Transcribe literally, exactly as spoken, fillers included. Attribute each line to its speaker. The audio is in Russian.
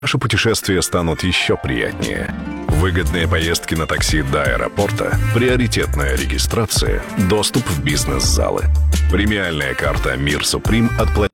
Speaker 1: Ваши путешествия станут еще приятнее. Выгодные поездки на такси до аэропорта, приоритетная регистрация, доступ в бизнес-залы. Премиальная карта «Мир Суприм» от платежа